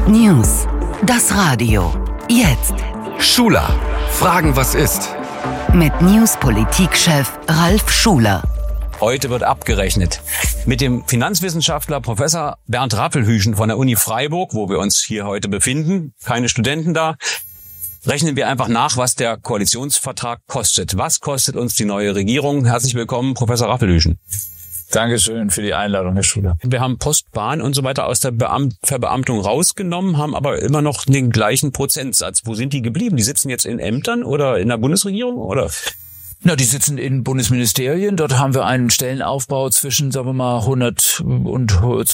News. Das Radio. Jetzt. Schuler. Fragen, was ist? Mit News-Politikchef Ralf Schuler. Heute wird abgerechnet. Mit dem Finanzwissenschaftler Professor Bernd Rappelhüschen von der Uni Freiburg, wo wir uns hier heute befinden, keine Studenten da, rechnen wir einfach nach, was der Koalitionsvertrag kostet. Was kostet uns die neue Regierung? Herzlich willkommen, Professor Rappelhüschen. Dankeschön für die Einladung, Herr Schuler. Wir haben Post, Bahn und so weiter aus der Verbeamtung rausgenommen, haben aber immer noch den gleichen Prozentsatz. Wo sind die geblieben? Die sitzen jetzt in Ämtern oder in der Bundesregierung, oder? Na, die sitzen in Bundesministerien. Dort haben wir einen Stellenaufbau zwischen, sagen wir mal, 100 und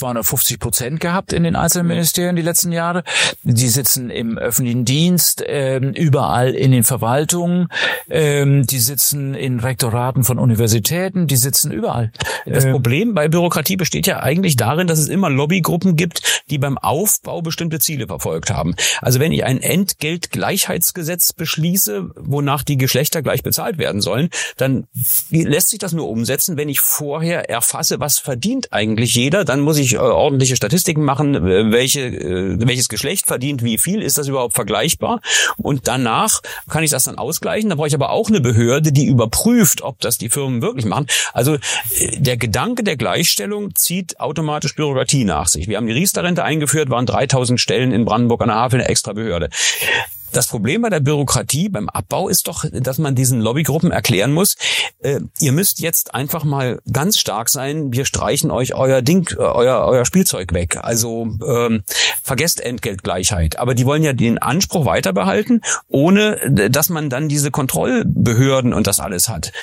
250% gehabt in den einzelnen Ministerien die letzten Jahre. Die sitzen im öffentlichen Dienst, überall in den Verwaltungen. Die sitzen in Rektoraten von Universitäten. Die sitzen überall. Das Problem bei Bürokratie besteht ja eigentlich darin, dass es immer Lobbygruppen gibt, die beim Aufbau bestimmte Ziele verfolgt haben. Also wenn ich ein Entgeltgleichheitsgesetz beschließe, wonach die Geschlechter gleich bezahlt werden sollen, dann lässt sich das nur umsetzen, wenn ich vorher erfasse, was verdient eigentlich jeder. Dann muss ich ordentliche Statistiken machen, welches Geschlecht verdient wie viel, ist das überhaupt vergleichbar? Und danach kann ich das dann ausgleichen. Da brauche ich aber auch eine Behörde, die überprüft, ob das die Firmen wirklich machen. Also der Gedanke der Gleichstellung zieht automatisch Bürokratie nach sich. Wir haben die Riester-Rente eingeführt, waren 3000 Stellen in Brandenburg an der Havel, eine extra Behörde. Das Problem bei der Bürokratie, beim Abbau ist doch, dass man diesen Lobbygruppen erklären muss, ihr müsst jetzt einfach mal ganz stark sein, wir streichen euch euer Spielzeug weg. Also vergesst Entgeltgleichheit. Aber die wollen ja den Anspruch weiter behalten, ohne dass man dann diese Kontrollbehörden und das alles hat.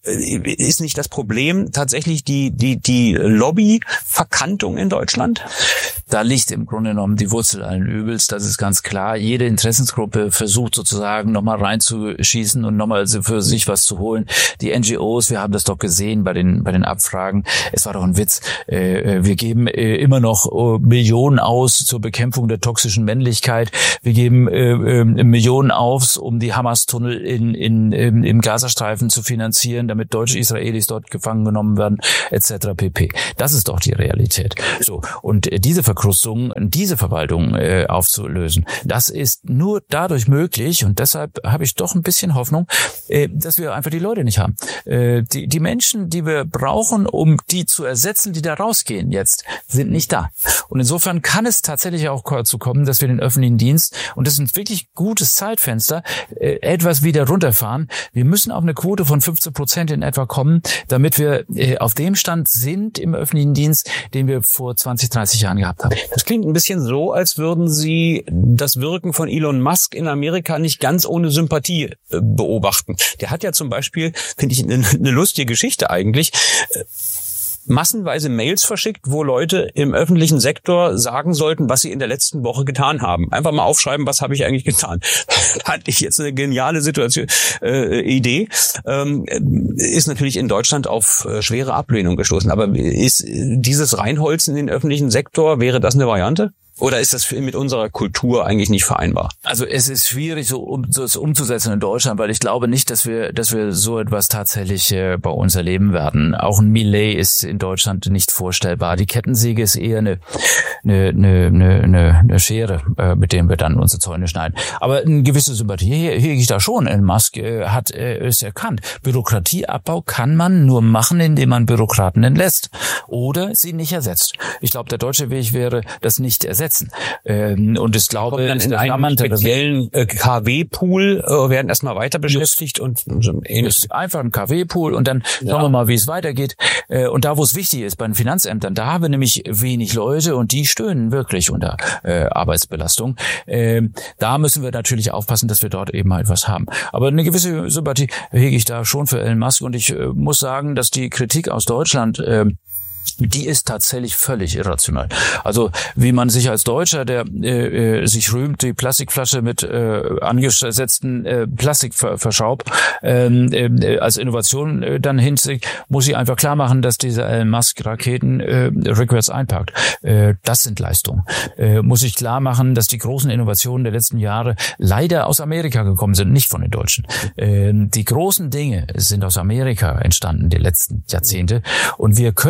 Ist nicht das Problem tatsächlich die Lobbyverkantung in Deutschland? Da liegt im Grunde genommen die Wurzel allen Übels, das ist ganz klar. Jede Interessensgruppe versucht sozusagen nochmal reinzuschießen und nochmal für sich was zu holen. Die NGOs, wir haben das doch gesehen bei den Abfragen, es war doch ein Witz. Wir geben immer noch Millionen aus zur Bekämpfung der toxischen Männlichkeit. Wir geben Millionen aus, um die Hamas-Tunnel im Gazastreifen zu finanzieren, damit deutsche Israelis dort gefangen genommen werden, etc. pp. Das ist doch die Realität. So, und diese Verkrustung, diese Verwaltung aufzulösen, das ist nur dadurch möglich, und deshalb habe ich doch ein bisschen Hoffnung, dass wir einfach die Leute nicht haben. Die Menschen, die wir brauchen, um die zu ersetzen, die da rausgehen jetzt, sind nicht da. Und insofern kann es tatsächlich auch dazu kommen, dass wir den öffentlichen Dienst, und das ist ein wirklich gutes Zeitfenster, etwas wieder runterfahren. Wir müssen auf eine Quote von 15% in etwa kommen, damit wir auf dem Stand sind im öffentlichen Dienst, den wir vor 20, 30 Jahren gehabt haben. Das klingt ein bisschen so, als würden Sie das Wirken von Elon Musk in Amerika nicht ganz ohne Sympathie beobachten. Der hat ja zum Beispiel, finde ich, eine lustige Geschichte eigentlich, massenweise Mails verschickt, wo Leute im öffentlichen Sektor sagen sollten, was sie in der letzten Woche getan haben. Einfach mal aufschreiben, was habe ich eigentlich getan. Fand ich jetzt eine geniale Idee. Ist natürlich in Deutschland auf schwere Ablehnung gestoßen. Aber ist dieses Reinholzen in den öffentlichen Sektor, wäre das eine Variante? Oder ist das mit unserer Kultur eigentlich nicht vereinbar? Also es ist schwierig, so umzusetzen in Deutschland, weil ich glaube nicht, dass wir so etwas tatsächlich bei uns erleben werden. Auch ein Millet ist in Deutschland nicht vorstellbar. Die Kettensäge ist eher eine Schere, mit der wir dann unsere Zäune schneiden. Aber eine gewisse Sympathie hege ich da schon. Elon Musk hat es erkannt. Bürokratieabbau kann man nur machen, indem man Bürokraten entlässt oder sie nicht ersetzt. Ich glaube, der deutsche Weg wäre, das nicht ersetzen. Und ich glaube, dann in einem speziellen KW-Pool werden erstmal weiter beschäftigt und so ähnliches. Einfach ein KW-Pool und dann schauen wir mal, wie es weitergeht. Und da, wo es wichtig ist, bei den Finanzämtern, da haben wir nämlich wenig Leute und die stöhnen wirklich unter Arbeitsbelastung. Da müssen wir natürlich aufpassen, dass wir dort eben halt was haben. Aber eine gewisse Sympathie hege ich da schon für Elon Musk und ich muss sagen, dass die Kritik aus Deutschland die ist tatsächlich völlig irrational. Also wie man sich als Deutscher, der sich rühmt, die Plastikflasche mit angesetzten Plastikverschaub als Innovation dann hinzieht, muss ich einfach klar machen, dass diese Elon Musk Raketen rückwärts einpackt. Das sind Leistungen. Muss ich klar machen, dass die großen Innovationen der letzten Jahre leider aus Amerika gekommen sind, nicht von den Deutschen. Die großen Dinge sind aus Amerika entstanden, die letzten Jahrzehnte. Und wir können auch nicht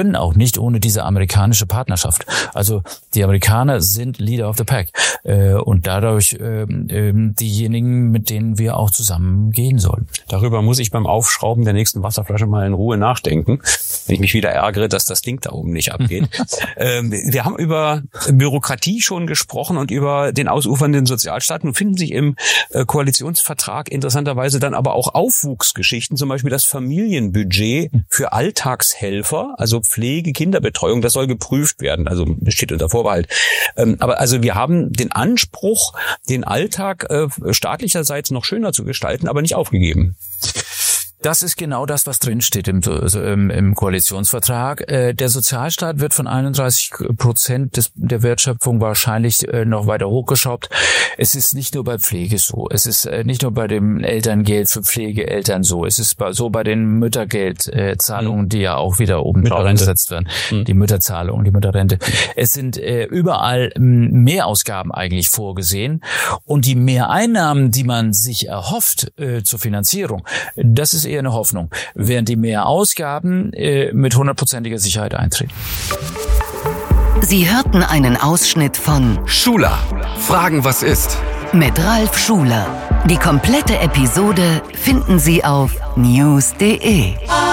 nicht ohne diese amerikanische Partnerschaft. Also die Amerikaner sind Leader of the Pack und dadurch diejenigen, mit denen wir auch zusammen gehen sollen. Darüber muss ich beim Aufschrauben der nächsten Wasserflasche mal in Ruhe nachdenken, wenn ich mich wieder ärgere, dass das Ding da oben nicht abgeht. Wir haben über Bürokratie schon gesprochen und über den ausufernden Sozialstaat. Nun finden sich im Koalitionsvertrag interessanterweise dann aber auch Aufwuchsgeschichten, zum Beispiel das Familienbudget für Alltagshelfer, also Pflege, Kinderbetreuung, das soll geprüft werden, also steht unter Vorbehalt. Aber also wir haben den Anspruch, den Alltag staatlicherseits noch schöner zu gestalten, aber nicht aufgegeben. Das ist genau das, was drinsteht im Koalitionsvertrag. Der Sozialstaat wird von 31% der Wertschöpfung wahrscheinlich noch weiter hochgeschraubt. Es ist nicht nur bei Pflege so. Es ist nicht nur bei dem Elterngeld für Pflegeeltern so. Es ist so bei den Müttergeldzahlungen, die ja auch wieder oben drauf gesetzt werden. Die Mütterzahlung, die Mütterrente. Es sind überall Mehrausgaben eigentlich vorgesehen. Und die Mehreinnahmen, die man sich erhofft zur Finanzierung, das ist eher eine Hoffnung, während die Mehrausgaben mit 100%iger Sicherheit eintreten. Sie hörten einen Ausschnitt von Schuler, Fragen was ist? mit Ralf Schuler. Die komplette Episode finden Sie auf news.de.